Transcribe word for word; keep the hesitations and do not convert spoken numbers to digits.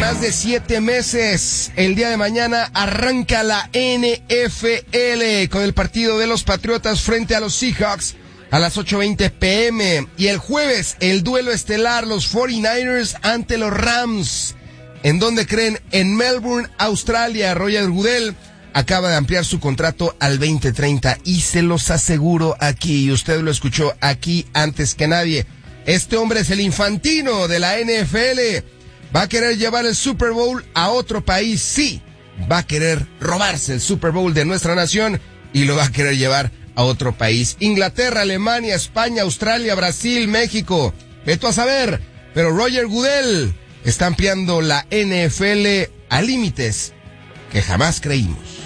más de siete meses. El día de mañana arranca la N F L con el partido de los Patriotas frente a los Seahawks a las ocho veinte pm. Y el jueves, el duelo estelar, los cuarenta y nueve ers ante los Rams. ¿En dónde creen? En Melbourne, Australia. Roger Goodell acaba de ampliar su contrato al veinte treinta y se los aseguro aquí, y usted lo escuchó aquí antes que nadie. Este hombre es el infantino de la N F L. Va a querer llevar el Super Bowl a otro país, sí. Va a querer robarse el Super Bowl de nuestra nación y lo va a querer llevar a otro país. Inglaterra, Alemania, España, Australia, Brasil, México. Veto a saber, pero Roger Goodell está ampliando la N F L a límites que jamás creímos.